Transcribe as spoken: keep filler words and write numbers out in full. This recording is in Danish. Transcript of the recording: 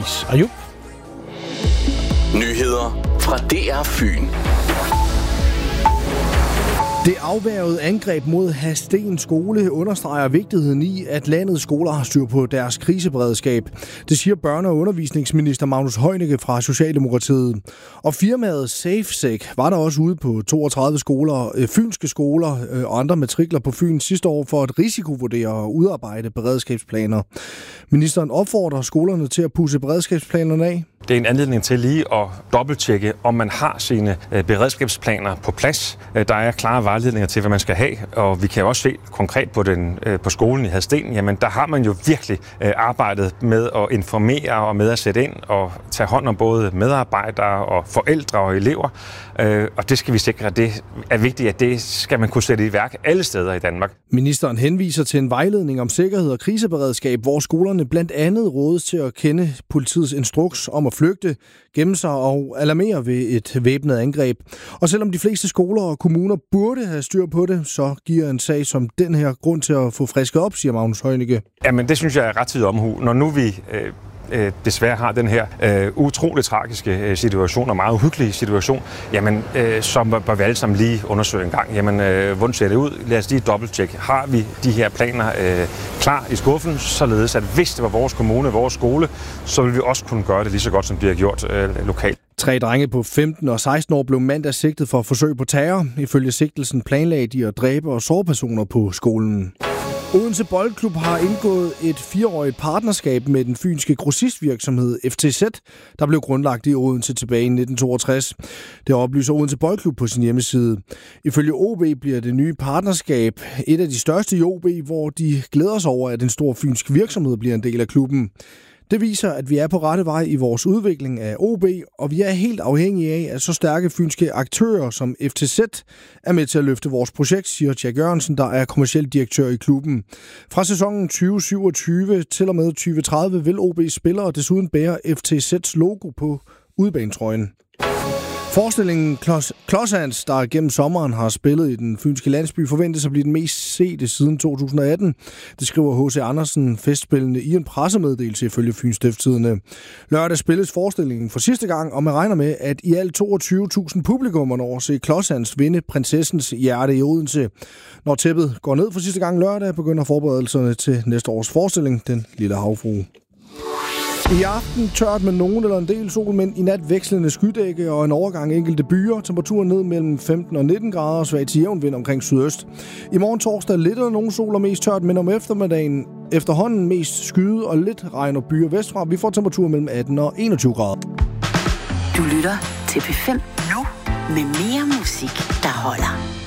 Anis Ayub. Nyheder fra D R Fyn. Det afværgede angreb mod Hadsten skole understreger vigtigheden i, at landets skoler har styr på deres kriseberedskab. Det siger børne- og undervisningsminister Magnus Heunicke fra Socialdemokratiet. Og firmaet SafeSec var der også ude på toogtredive skoler, fynske skoler og andre matrikler på Fyn sidste år for at risikovurdere og udarbejde beredskabsplaner. Ministeren opfordrer skolerne til at pudse beredskabsplanerne af. Det er en anledning til lige at dobbelttjekke, om man har sine beredskabsplaner på plads. Der er klare vejledninger til, hvad man skal have, og vi kan også se konkret på, den, på skolen i Hadsten, jamen der har man jo virkelig arbejdet med at informere og med at sætte ind og tage hånd om både medarbejdere og forældre og elever. Og det skal vi sikre, at det er vigtigt, at det skal man kunne sætte i værk alle steder i Danmark. Ministeren henviser til en vejledning om sikkerhed og kriseberedskab, hvor skolerne blandt andet rådes til at kende politiets instruks om at flygte, gemme sig og alarmere ved et væbnet angreb. Og selvom de fleste skoler og kommuner burde have styr på det, så giver en sag som den her grund til at få frisket op, siger Magnus Heunicke. Jamen det synes jeg er rettidig omhu. Når nu vi øh, øh, desværre har den her øh, utroligt tragiske øh, situation og meget uhyggelige situation, jamen øh, så bør vi alle sammen lige undersøge en gang. Jamen øh, hvordan ser det ud? Lad os lige dobbelttjekke. Har vi de her planer øh, klar i skuffen, således at hvis det var vores kommune, vores skole, så vil vi også kunne gøre det lige så godt, som det har gjort øh, lokalt. Tre drenge på femten og seksten år blev mandag sigtet for forsøg på terror. Ifølge sigtelsen planlagde de at dræbe og såre personer på skolen. Odense Boldklub har indgået et fireårigt partnerskab med den fynske grossistvirksomhed F T Z, der blev grundlagt i Odense tilbage i nitten toogtres. Det oplyser Odense Boldklub på sin hjemmeside. Ifølge O B bliver det nye partnerskab et af de største i O B, hvor de glæder sig over, at en stor fynsk virksomhed bliver en del af klubben. Det viser, at vi er på rette vej i vores udvikling af O B, og vi er helt afhængige af, at så stærke fynske aktører som F T Z er med til at løfte vores projekt, siger Jack Jørgensen, der er kommerciel direktør i klubben. Fra sæsonen tyve syvogtyve til og med tyve tredive vil O B's spillere desuden bære F T Z's logo på udebanetrøjen. Forestillingen Klodshands, der gennem sommeren har spillet i den fynske landsby, forventes at blive den mest sete siden to tusind og atten. Det skriver H C Andersen festspillende i en pressemeddelelse ifølge Fyns Stiftstidende. Lørdag spilles forestillingen for sidste gang, og man regner med, at i alt toogtyve tusind publikummer når se Klodshands vinde prinsessens hjerte i Odense. Når tæppet går ned for sidste gang lørdag, begynder forberedelserne til næste års forestilling, Den Lille Havfrue. I aften tørt med nogen eller en del sol, men i nat vekslende skydække og en overgang enkelte byer. Temperaturen ned mellem femten og nitten grader og svag til jævn vind omkring sydøst. I morgen torsdag lidt eller nogen sol og mest tørt, men om eftermiddagen efterhånden mest skyde og lidt regn og byer vestfra. Vi får temperaturer mellem atten og enogtyve grader. Du lytter til P fem nu med mere musik, der holder.